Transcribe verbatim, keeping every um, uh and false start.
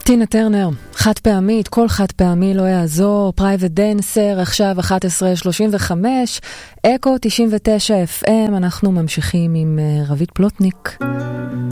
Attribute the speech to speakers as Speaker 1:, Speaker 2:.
Speaker 1: טינה טרנר, חד פעמית, כל חד פעמי לא יעזור, פרייבט דנסר, עכשיו אחת עשרה שלושים וחמש, אקו תשעים ותשע אף אם, אנחנו ממשיכים עם רבית פלוטניק.